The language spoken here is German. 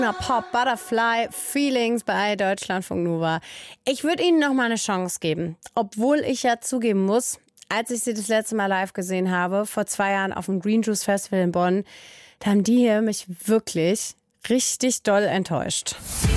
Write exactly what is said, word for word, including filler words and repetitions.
Pop, Butterfly, Feelings bei Deutschlandfunk Nova. Ich würde Ihnen noch mal eine Chance geben, obwohl ich ja zugeben muss, als ich sie das letzte Mal live gesehen habe, vor zwei Jahren auf dem Green Juice Festival in Bonn, da haben die hier mich wirklich richtig doll enttäuscht.